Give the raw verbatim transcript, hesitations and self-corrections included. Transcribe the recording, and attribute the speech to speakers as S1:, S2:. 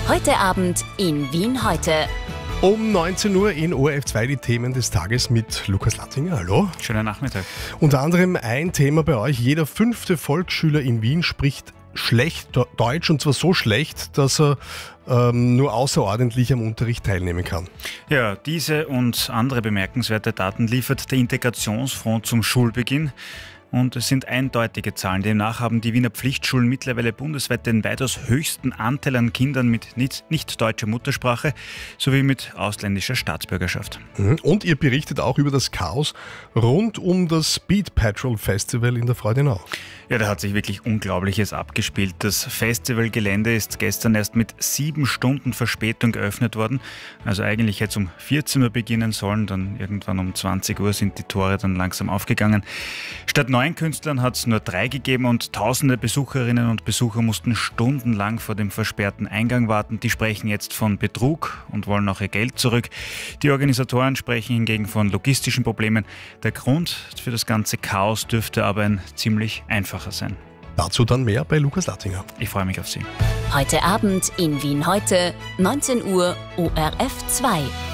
S1: Heute Abend in Wien heute.
S2: Um neunzehn Uhr in O R F zwei die Themen des Tages mit Lukas Lattinger. Hallo.
S3: Schönen Nachmittag.
S2: Unter anderem ein Thema bei euch. Jeder fünfte Volksschüler in Wien spricht schlecht Deutsch, und zwar so schlecht, dass er ähm, nur außerordentlich am Unterricht teilnehmen kann.
S3: Ja, diese und andere bemerkenswerte Daten liefert der Integrationsfonds zum Schulbeginn. Und es sind eindeutige Zahlen. Demnach haben die Wiener Pflichtschulen mittlerweile bundesweit den weitaus höchsten Anteil an Kindern mit nicht, nicht deutscher Muttersprache sowie mit ausländischer Staatsbürgerschaft.
S2: Und ihr berichtet auch über das Chaos rund um das Speed Patrol Festival in der Freudenau.
S3: Ja, da hat sich wirklich Unglaubliches abgespielt. Das Festivalgelände ist gestern erst mit sieben Stunden Verspätung geöffnet worden. Also eigentlich hätte es um vierzehn Uhr beginnen sollen, dann irgendwann um zwanzig Uhr sind die Tore dann langsam aufgegangen. Statt neun Künstlern hat es nur drei gegeben und tausende Besucherinnen und Besucher mussten stundenlang vor dem versperrten Eingang warten. Die sprechen jetzt von Betrug und wollen auch ihr Geld zurück. Die Organisatoren sprechen hingegen von logistischen Problemen. Der Grund für das ganze Chaos dürfte aber ein ziemlich einfacher sein.
S2: Dazu dann mehr bei Lukas Lattinger.
S3: Ich freue mich auf Sie.
S1: Heute Abend in Wien heute, neunzehn Uhr, O R F zwei.